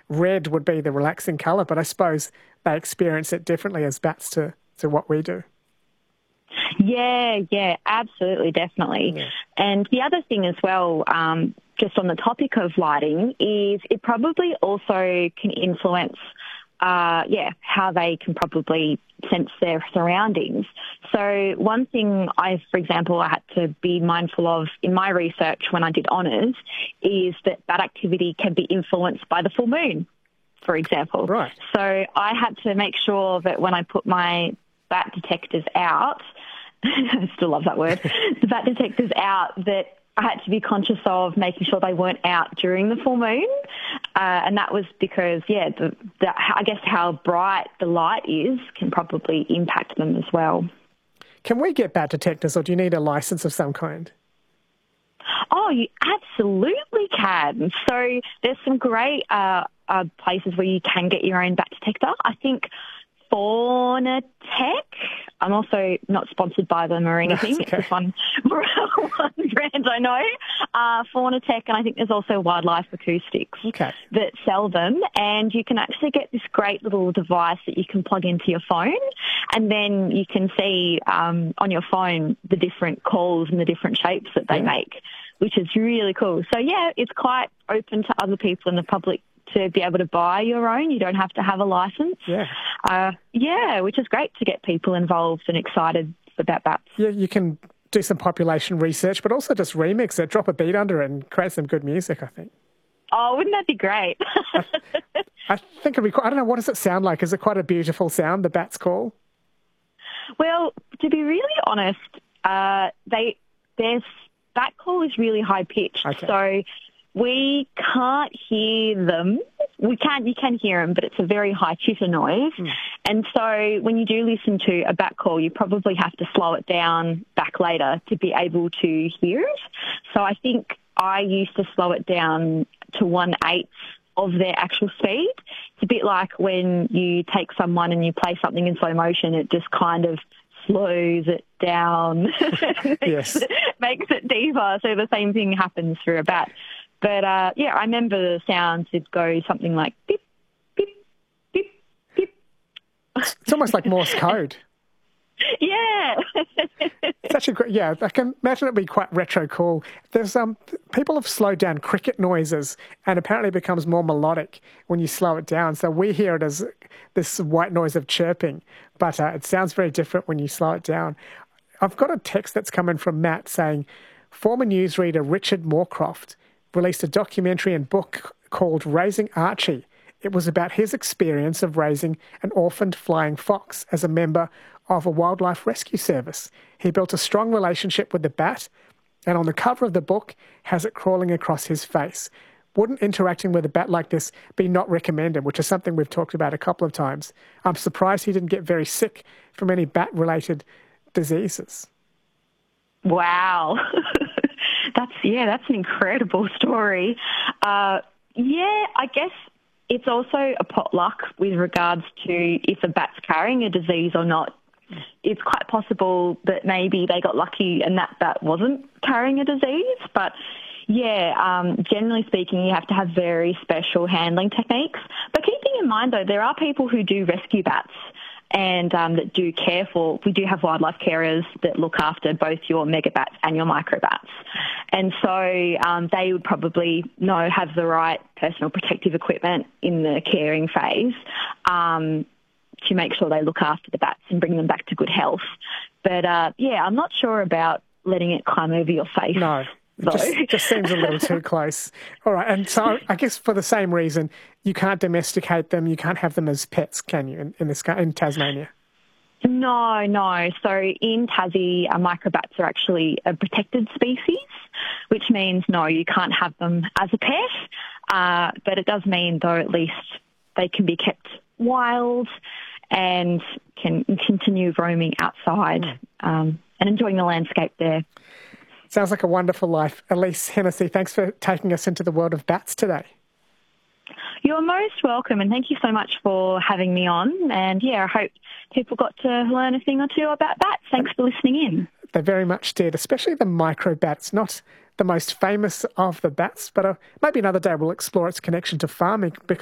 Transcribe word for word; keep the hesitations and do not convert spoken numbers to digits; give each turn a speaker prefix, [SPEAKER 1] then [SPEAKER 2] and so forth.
[SPEAKER 1] red would be the relaxing colour, but I suppose they experience it differently as bats to, to what we do.
[SPEAKER 2] Yeah, yeah, absolutely, definitely. Yeah. And the other thing as well, um, just on the topic of lighting, is it probably also can influence, uh, yeah, how they can probably sense their surroundings. So one thing I, for example, I had to be mindful of in my research when I did honours is that bat activity can be influenced by the full moon, for example.
[SPEAKER 1] Right.
[SPEAKER 2] So I had to make sure that when I put my bat detectors out, I still love that word, the bat detectors out, that I had to be conscious of making sure they weren't out during the full moon. Uh, and that was because, yeah, the, the, I guess how bright the light is can probably impact them as well.
[SPEAKER 1] Can we get bat detectors, or do you need a licence of some kind?
[SPEAKER 2] Oh, you absolutely can. So there's some great uh, uh, places where you can get your own bat detector. I think Fauna Tech. I'm also not sponsored by them or anything.
[SPEAKER 1] Okay.
[SPEAKER 2] It's just one, one brand I know. Uh, Fauna Tech, and I think there's also Wildlife Acoustics
[SPEAKER 1] okay.
[SPEAKER 2] that sell them. And you can actually get this great little device that you can plug into your phone, and then you can see um, on your phone the different calls and the different shapes that they yeah. make, which is really cool. So, yeah, it's quite open to other people in the public to be able to buy your own. You don't have to have a licence.
[SPEAKER 1] Yeah.
[SPEAKER 2] Uh, yeah, which is great to get people involved and excited about bats.
[SPEAKER 1] Yeah, you can do some population research, but also just remix it, drop a beat under it and create some good music, I think.
[SPEAKER 2] Oh, wouldn't that be great?
[SPEAKER 1] I, I think it'd be quite, I don't know, what does it sound like? Is it quite a beautiful sound, the bat's call?
[SPEAKER 2] Well, to be really honest, uh, they their bat call is really high-pitched.
[SPEAKER 1] Okay.
[SPEAKER 2] So we can't hear them. We can, you can hear them, but it's a very high chitter noise. Mm. And so when you do listen to a bat call, you probably have to slow it down back later to be able to hear it. So I think I used to slow it down to one-eighth of their actual speed. It's a bit like when you take someone and you play something in slow motion, it just kind of slows it down, makes,
[SPEAKER 1] yes.
[SPEAKER 2] it, makes it deeper. So the same thing happens for a bat. But, uh, yeah, I remember the sounds would go something like beep, beep, beep, beep.
[SPEAKER 1] It's almost like Morse code.
[SPEAKER 2] Yeah.
[SPEAKER 1] It's actually great. Yeah, I can imagine it'd be quite retro cool. There's um people have slowed down cricket noises, and apparently it becomes more melodic when you slow it down. So we hear it as this white noise of chirping, but uh, it sounds very different when you slow it down. I've got a text that's coming from Matt saying, former newsreader Richard Moorcroft released a documentary and book called Raising Archie. It was about his experience of raising an orphaned flying fox as a member of a wildlife rescue service. He built a strong relationship with the bat, and on the cover of the book has it crawling across his face. Wouldn't interacting with a bat like this be not recommended, which is something we've talked about a couple of times? I'm surprised he didn't get very sick from any bat-related diseases.
[SPEAKER 2] Wow. That's, yeah, that's an incredible story. Uh, yeah, I guess it's also a potluck with regards to if a bat's carrying a disease or not. It's quite possible that maybe they got lucky and that bat wasn't carrying a disease. But, yeah, um, generally speaking, you have to have very special handling techniques. But keeping in mind, though, there are people who do rescue bats and um, that do care for, we do have wildlife carers that look after both your megabats and your microbats. And so um, they would probably know, have the right personal protective equipment in the caring phase um, to make sure they look after the bats and bring them back to good health. But, uh, yeah, I'm not sure about letting it climb over your face.
[SPEAKER 1] No. It just, just seems a little too close. All right, and so I guess for the same reason, you can't domesticate them, you can't have them as pets, can you, in, in, this, in Tasmania?
[SPEAKER 2] No, no. So in Tassie, uh, microbats are actually a protected species, which means, no, you can't have them as a pet. Uh, but it does mean, though, at least they can be kept wild and can continue roaming outside mm. um, and enjoying the landscape there.
[SPEAKER 1] Sounds like a wonderful life. Elise Hennessy, thanks for taking us into the world of bats today.
[SPEAKER 2] You're most welcome, and thank you so much for having me on. And, yeah, I hope people got to learn a thing or two about bats. Thanks for listening in.
[SPEAKER 1] They very much did, especially the microbats. Not the most famous of the bats, but uh, maybe another day we'll explore its connection to farming, because